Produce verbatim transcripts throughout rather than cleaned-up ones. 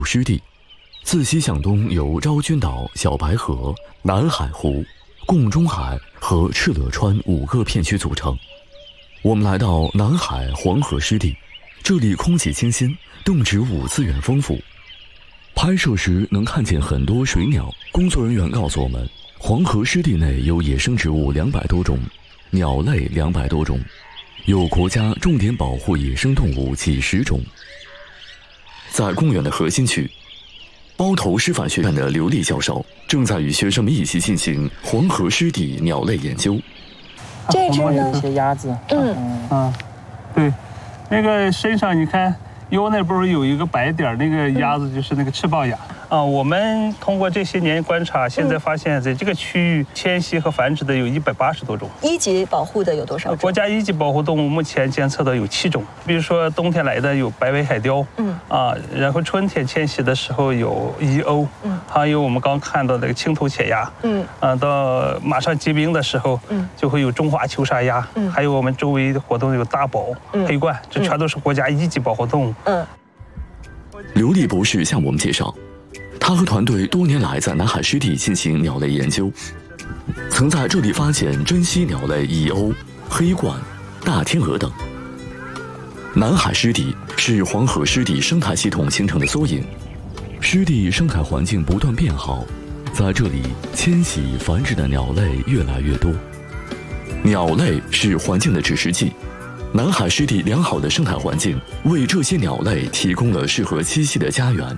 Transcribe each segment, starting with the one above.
湿地。自西向东由昭君岛、小白河、南海湖、贡中海和敕勒川五个片区组成。我们来到南海黄河湿地，这里空气清新，动植物资源丰富。拍摄时能看见很多水鸟。工作人员告诉我们，黄河湿地内有野生植物两百多种，鸟类两百多种，有国家重点保护野生动物几十种。在公园的核心区，包头师范学院的刘丽教授正在与学生们一起进行黄河湿地鸟类研究。 这只呢？ 一些鸭子。 嗯嗯，对，那个身上你看腰那不是有一个白点，那个鸭子就是那个赤豹鸭。啊，我们通过这些年观察，现在发现在这个区域迁徙和繁殖的有一百八十多种。 一级保护的有多少种？ 国家一级保护动物目前监测的有七种，比如说冬天来的有白尾海雕，嗯啊，然后春天迁徙的时候有遗鸥，嗯，还有我们刚看到的青头潜鸭，嗯，啊，到马上结冰的时候，嗯，就会有中华球沙鸭，嗯，还有我们周围的活动有大宝、嗯、黑冠，这全都是国家一级保护动物。嗯， 刘丽博士向我们介绍。他和团队多年来在南海湿地进行鸟类研究，曾在这里发现珍稀鸟类蚁鸥、黑冠、大天鹅等。南海湿地是黄河湿地生态系统形成的缩影，湿地生态环境不断变好，在这里迁徙繁殖的鸟类越来越多。鸟类是环境的指示剂，南海湿地良好的生态环境为这些鸟类提供了适合栖息的家园。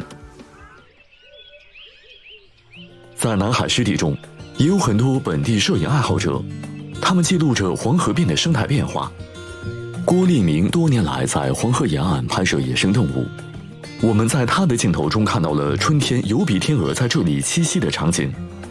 在南海湿地中，也有很多本地摄影爱好者，他们记录着黄河边的生态变化。郭立明多年来在黄河沿岸拍摄野生动物，我们在他的镜头中看到了春天疣鼻天鹅在这里栖息的场景。